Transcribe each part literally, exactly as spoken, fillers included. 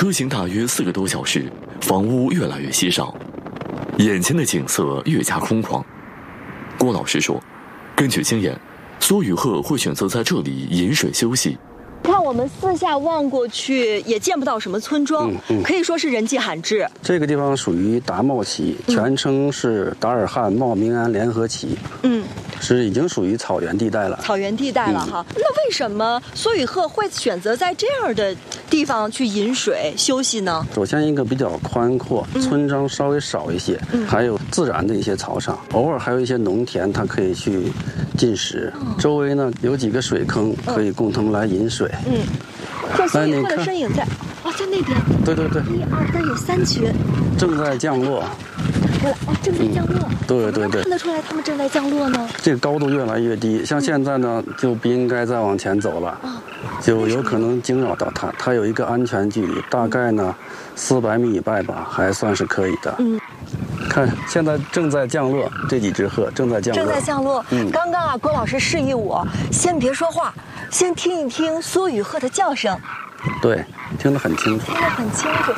车行大约四个多小时，房屋越来越稀少，眼前的景色越加空旷。郭老师说，根据经验，梭羽鹤会选择在这里饮水休息。 看我们四下望过去，也见不到什么村庄，嗯嗯、可以说是人迹罕至。 这个地方属于达茂旗，全称是达尔汉茂明安联合旗。嗯，是已经属于草原地带了。 草原地带了哈。嗯、那为什么梭羽鹤会选择在这样的地方去饮水休息呢？ 首先一个比较宽阔，村庄稍微少一些，嗯、还有自然的一些草场，偶尔还有一些农田，它可以去进食。嗯、周围呢有几个水坑，可以供他们来饮水。嗯， 这梭羽鹤的身影在，哦，在那边。 对对对， 一二三，有三群， 正在降落。 过来，哦，正在降落。 嗯、对对对， 看得出来他们正在降落呢。 这个高度越来越低，像现在呢，嗯、就不应该再往前走了，哦、就有可能惊扰到它。它有一个安全距离，大概呢四百米以外吧，还算是可以的。嗯。看，现在正在降落，这几只鹤正在降落。 正在降落。嗯，刚刚啊，郭老师示意我先别说话，先听一听梭羽鹤的叫声。 对，听得很清楚。 听得很清楚。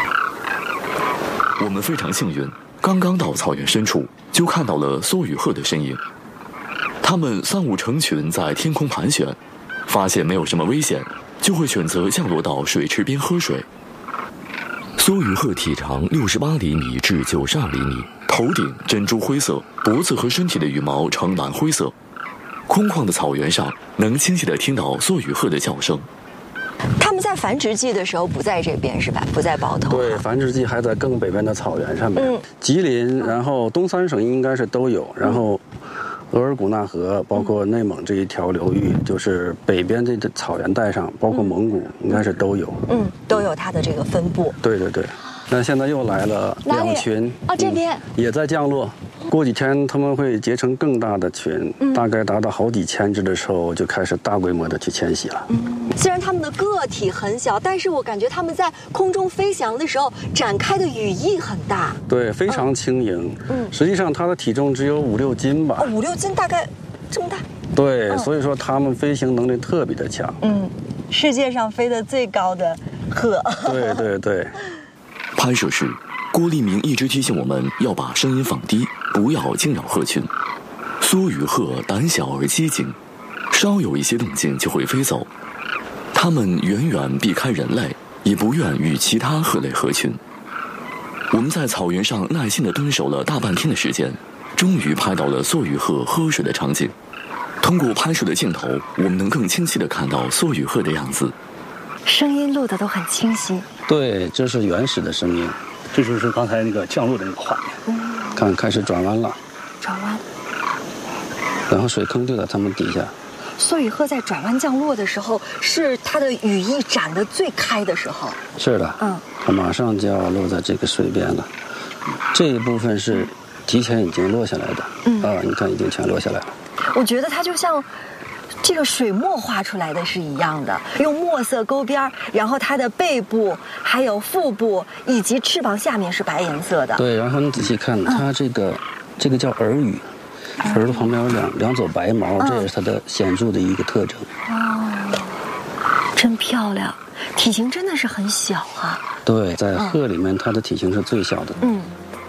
我们非常幸运，刚刚到草原深处，就看到了梭羽鹤的身影。它们三五成群在天空盘旋，发现没有什么危险，就会选择降落到水池边喝水。梭羽鹤体长六十八厘米至九十二厘米，头顶珍珠灰色，脖子和身体的羽毛呈蓝灰色。空旷的草原上，能清晰地听到梭羽鹤的叫声。 他们在繁殖季的时候不在这边是吧？不在包头。 对，繁殖季还在更北边的草原上面。嗯，吉林，然后东三省应该是都有，然后额尔古纳河，包括内蒙这一条流域，就是北边这个草原带上，包括蒙古，应该是都有。嗯， 都有它的这个分布。 对对对。那现在又来了两群啊，这边、 嗯、也在降落。过几天他们会结成更大的群，嗯、大概达到好几千只的时候，就开始大规模的去迁徙了。 嗯，虽然它们的个体很小，但是我感觉它们在空中飞翔的时候展开的羽翼很大。 对，非常轻盈。嗯，实际上它的体重只有五六斤吧。 哦，五六斤，大概这么大。 对，嗯、所以说它们飞行能力特别的强。 嗯，世界上飞得最高的鹤。 对对对。 拍摄时，郭立明一直提醒我们要把声音放低，不要惊扰鹤群。梭羽鹤胆小而机警，稍有一些动静就会飞走。它们远远避开人类，也不愿与其他鹤类合群。我们在草原上耐心地蹲守了大半天的时间，终于拍到了梭羽鹤喝水的场景。通过拍摄的镜头，我们能更清晰地看到梭羽鹤的样子。 声音录的都很清晰。 对，这是原始的声音， 这就是刚才那个降落的那个画面。 嗯，看开始转弯了， 转弯， 然后水坑就在它们底下。 梭羽鹤在转弯降落的时候，是它的羽翼展得最开的时候。 是的，嗯，它马上就要落在这个水边了。这一部分是提前已经落下来的，嗯啊，你看已经全落下来了。 我觉得它就像这个水墨画出来的是一样的，用墨色勾边，然后它的背部、还有腹部以及翅膀下面是白颜色的。 对，然后你仔细看，它这个、嗯、这个叫耳羽，耳朵旁边有两两撮白毛，嗯、这也是它的显著的一个特征。 哦，真漂亮，体型真的是很小啊。 对，在鹤里面，它的体型是最小的。嗯，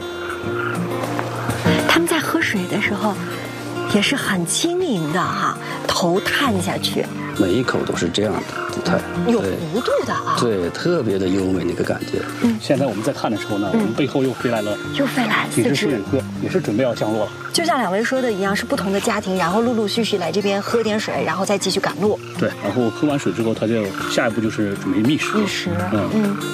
他们在喝水的时候也是很轻盈的哈，头探下去， 每一口都是这样的姿态， 有弧度的啊， 对，特别的优美那个感觉。 嗯，现在我们在看的时候呢，嗯、我们背后又飞来了， 又飞来几只梭羽鹤，也是准备要降落了。 就像两位说的一样，是不同的家庭，然后陆陆续续来这边喝点水，然后再继续赶路。 对，然后喝完水之后，它就下一步就是准备觅食。 觅食，嗯嗯。